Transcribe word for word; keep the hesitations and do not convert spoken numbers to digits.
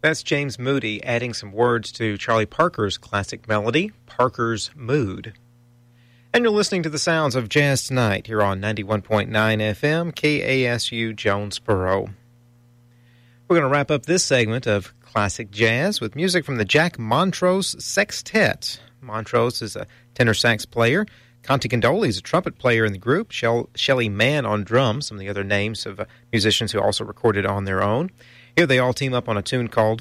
That's James Moody adding some words to Charlie Parker's classic melody, Parker's Mood. And you're listening to the sounds of Jazz Tonight here on ninety-one point nine F M, K A S U Jonesboro. We're going to wrap up this segment of classic jazz with music from the Jack Montrose Sextet. Montrose is a tenor sax player. Conte Candoli is a trumpet player in the group. Shell, Shelly Mann on drums, some of the other names of uh, musicians who also recorded on their own. Here they all team up on a tune called